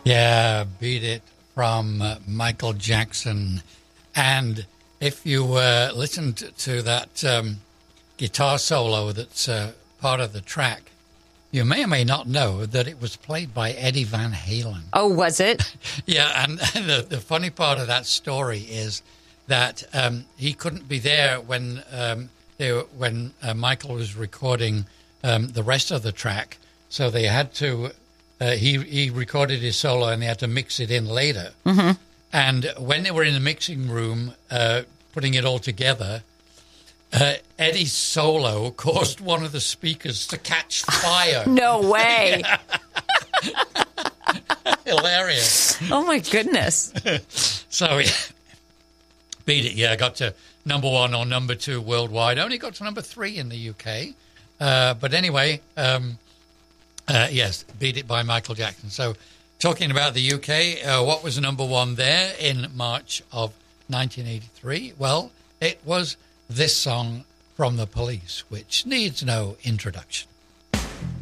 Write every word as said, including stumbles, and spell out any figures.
Yeah, Beat It from uh, Michael Jackson. And if you uh, listened to that um, guitar solo that's uh, part of the track, you may or may not know that it was played by Eddie Van Halen. Oh, was it? Yeah, and the, the funny part of that story is that um, he couldn't be there when um, they were, when uh, Michael was recording um, the rest of the track, so they had to. Uh, he he recorded his solo and they had to mix it in later. Mm-hmm. And when they were in the mixing room uh, putting it all together, uh, Eddie's solo caused one of the speakers to catch fire. No way. Hilarious. Oh, my goodness. So, yeah. Beat It, yeah, got to number one or number two worldwide. Only got to number three in the U K. Uh, but anyway, um, uh, yes, Beat It by Michael Jackson. So, talking about the U K, uh, what was number one there in March of nineteen eighty-three? Well, it was this song from The Police, which needs no introduction.